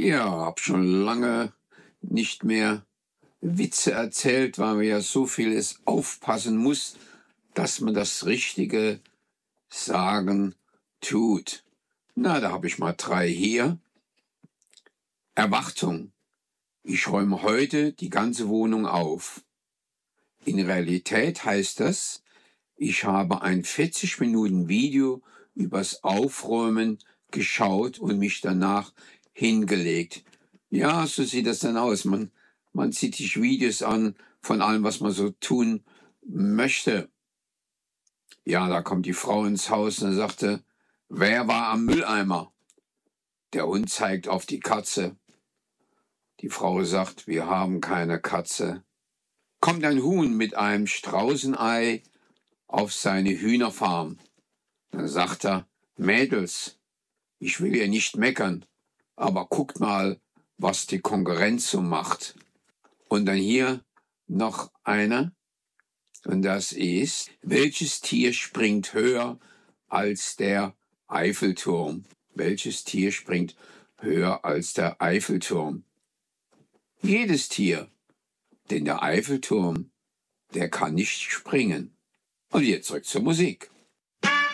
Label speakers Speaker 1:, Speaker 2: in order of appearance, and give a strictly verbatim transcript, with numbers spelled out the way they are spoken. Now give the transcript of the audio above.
Speaker 1: Ja, hab schon lange nicht mehr Witze erzählt, weil man ja so vieles aufpassen muss, dass man das Richtige sagen tut. Na, da habe ich mal drei hier. Erwartung. Ich räume heute die ganze Wohnung auf. In Realität heißt das, ich habe ein vierzig Minuten Video übers Aufräumen geschaut und mich danach hingelegt. Ja, so sieht das dann aus. Man, man sieht sich Videos an von allem, was man so tun möchte. Ja, da kommt die Frau ins Haus und sagte, wer war am Mülleimer? Der Hund zeigt auf die Katze. Die Frau sagt, wir haben keine Katze. Kommt ein Huhn mit einem Straußenei auf seine Hühnerfarm. Dann sagt er, Mädels, ich will ja nicht meckern, aber guckt mal, was die Konkurrenz so macht. Und dann hier noch eine, und das ist, welches Tier springt höher als der Eiffelturm? Welches Tier springt höher als der Eiffelturm? Jedes Tier, denn der Eiffelturm, der kann nicht springen. Und jetzt zurück zur Musik.